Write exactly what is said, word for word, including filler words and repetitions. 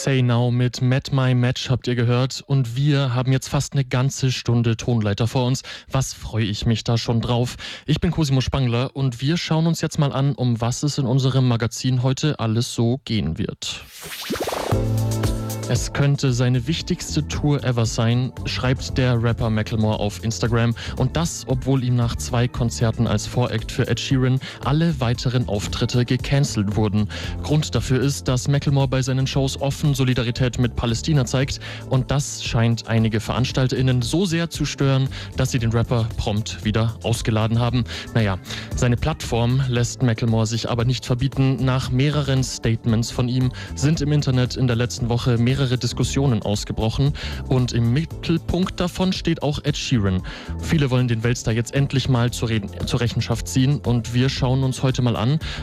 Say Now mit Met My Match habt ihr gehört und wir haben jetzt fast eine ganze Stunde Tonleiter vor uns. Was freue ich mich da schon drauf. Ich bin Cosimo Spangler und wir schauen uns jetzt mal an, um was es in unserem Magazin heute alles so gehen wird. Es könnte seine wichtigste Tour ever sein, schreibt der Rapper Macklemore auf Instagram. Und das, obwohl ihm nach zwei Konzerten als Voract für Ed Sheeran alle weiteren Auftritte gecancelt wurden. Grund dafür ist, dass Macklemore bei seinen Shows offen Solidarität mit Palästina zeigt. Und das scheint einige VeranstalterInnen so sehr zu stören, dass sie den Rapper prompt wieder ausgeladen haben. Naja, seine Plattform lässt Macklemore sich aber nicht verbieten. Nach mehreren Statements von ihm sind im Internet in der letzten Woche mehrere mehrere Diskussionen ausgebrochen und im Mittelpunkt davon steht auch Ed Sheeran. Viele wollen den Weltstar jetzt endlich mal zur, Re- zur Rechenschaft ziehen und wir schauen uns heute mal an,